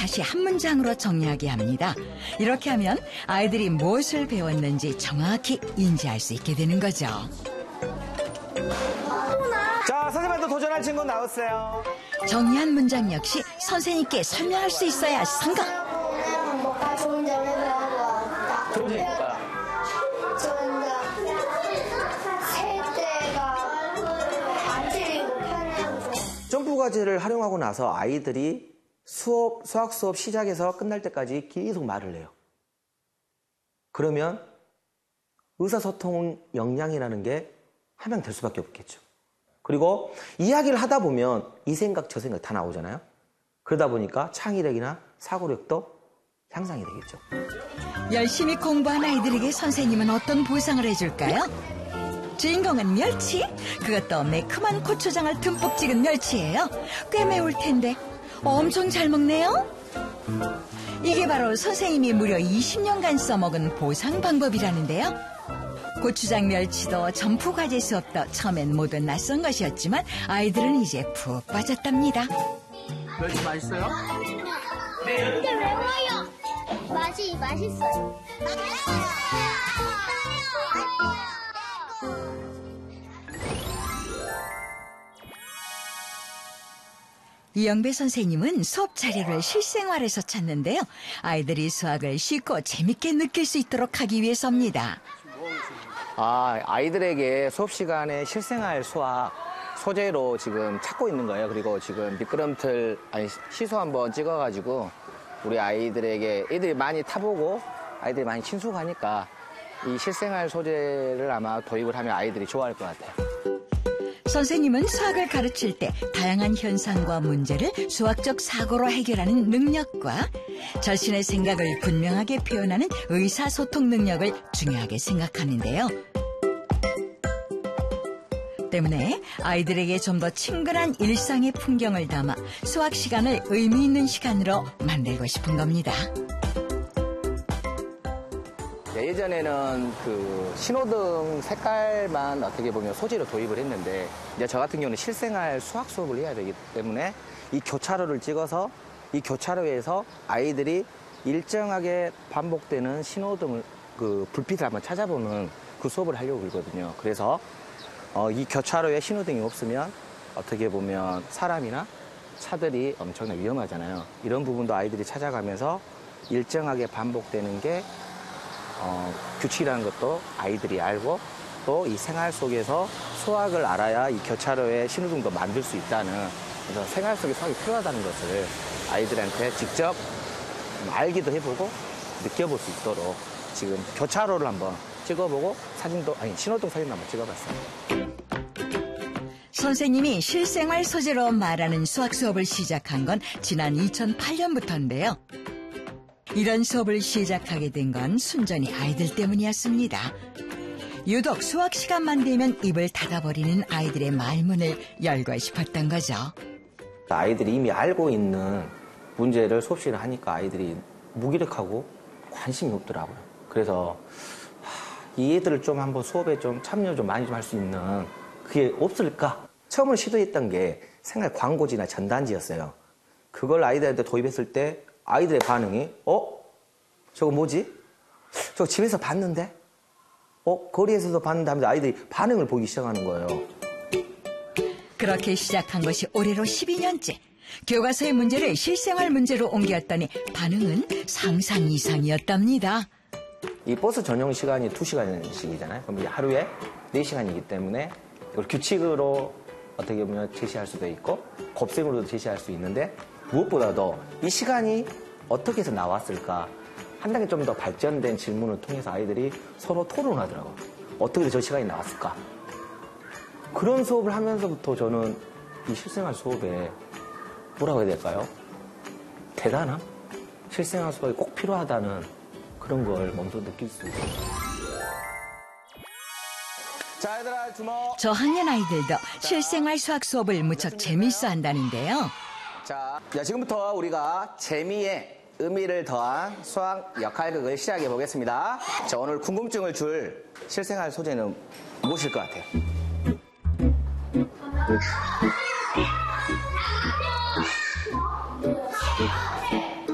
다시 한 문장으로 정리하게 합니다. 이렇게 하면 아이들이 무엇을 배웠는지 정확히 인지할 수 있게 되는 거죠. 자, 선생님한테 도전할 친구 나오세요. 정리한 문장 역시 선생님께 설명할 수 있어야 성공. 뭐가 좋은 점을 배워보았다. 좋은 점이니까. 좋은 점. 세대가 안 틀리고 편하고. 점프 과제를 활용하고 나서 아이들이 수학 수업 시작해서 끝날 때까지 계속 말을 해요. 그러면 의사소통 역량이라는 게 함양될 수밖에 없겠죠. 그리고 이야기를 하다 보면 이 생각 저 생각 다 나오잖아요. 그러다 보니까 창의력이나 사고력도 향상이 되겠죠. 열심히 공부한 아이들에게 선생님은 어떤 보상을 해줄까요? 주인공은 멸치? 그것도 매콤한 고추장을 듬뿍 찍은 멸치예요. 꽤 매울 텐데 엄청 잘 먹네요. 이게 바로 선생님이 무려 20년간 써먹은 보상 방법이라는데요. 고추장 멸치도 점프 과제 수업도 처음엔 모두 낯선 것이었지만 아이들은 이제 푹 빠졌답니다. 멸치 맛있어요? 근데 매워요. 맛이 맛있어요. 이영배 선생님은 수업 자료를 실생활에서 찾는데요. 아이들이 수학을 쉽고 재밌게 느낄 수 있도록 하기 위해서입니다. 아이들에게 수업 시간에 실생활 수학 소재로 지금 찾고 있는 거예요. 그리고 지금 미끄럼틀, 시소 한번 찍어가지고 우리 아이들에게 애들이 많이 타보고 아이들이 많이 친숙하니까 이 실생활 소재를 아마 도입을 하면 아이들이 좋아할 것 같아요. 선생님은 수학을 가르칠 때 다양한 현상과 문제를 수학적 사고로 해결하는 능력과 자신의 생각을 분명하게 표현하는 의사소통 능력을 중요하게 생각하는데요. 때문에 아이들에게 좀 더 친근한 일상의 풍경을 담아 수학 시간을 의미 있는 시간으로 만들고 싶은 겁니다. 예전에는 그 신호등 색깔만 어떻게 보면 소재로 도입을 했는데 이제 저 같은 경우는 실생활 수학 수업을 해야 되기 때문에 이 교차로를 찍어서 이 교차로에서 아이들이 일정하게 반복되는 신호등을 그 불빛을 한번 찾아보는 그 수업을 하려고 그러거든요. 그래서 이 교차로에 신호등이 없으면 어떻게 보면 사람이나 차들이 엄청나게 위험하잖아요. 이런 부분도 아이들이 찾아가면서 일정하게 반복되는 게 규칙이라는 것도 아이들이 알고 또 이 생활 속에서 수학을 알아야 이 교차로에 신호등도 만들 수 있다는 그래서 생활 속에 수학이 필요하다는 것을 아이들한테 직접 알기도 해보고 느껴볼 수 있도록 지금 교차로를 한번 찍어보고 신호등 사진도 한번 찍어봤어요. 선생님이 실생활 소재로 말하는 수학 수업을 시작한 건 지난 2008년부터인데요. 이런 수업을 시작하게 된 건 순전히 아이들 때문이었습니다. 유독 수학 시간만 되면 입을 닫아버리는 아이들의 말문을 열고 싶었던 거죠. 아이들이 이미 알고 있는 문제를 수업시간에 하니까 아이들이 무기력하고 관심이 없더라고요. 그래서 이 애들을 좀 한번 수업에 좀 참여 좀 많이 좀 할 수 있는 그게 없을까? 처음으로 시도했던 게 생활 광고지나 전단지였어요. 그걸 아이들한테 도입했을 때 아이들의 반응이 저거 뭐지? 저거 집에서 봤는데? 거리에서도 봤는데 하면서 아이들이 반응을 보기 시작하는 거예요. 그렇게 시작한 것이 올해로 12년째. 교과서의 문제를 실생활 문제로 옮겼더니 반응은 상상 이상이었답니다. 이 버스 전용 시간이 2시간씩이잖아요. 그럼 이제 하루에 4시간이기 때문에 이걸 규칙으로 어떻게 보면 제시할 수도 있고 곱셈으로도 제시할 수 있는데 무엇보다도 이 시간이 어떻게 해서 나왔을까 한 단계 좀 더 발전된 질문을 통해서 아이들이 서로 토론하더라고요. 어떻게 해서 저 시간이 나왔을까? 그런 수업을 하면서부터 저는 이 실생활 수업에 뭐라고 해야 될까요? 대단함? 실생활 수업이 꼭 필요하다는 그런 걸 몸소 느낄 수 있어요. 자, 얘들아, 주먹. 저학년 아이들도 실생활 수학 수업을 무척 재미있어 한다는데요. 자, 지금부터 우리가 재미에 의미를 더한 수학 역할극을 시작해 보겠습니다. 자, 오늘 궁금증을 줄 실생활 소재는 무엇일 것 같아요?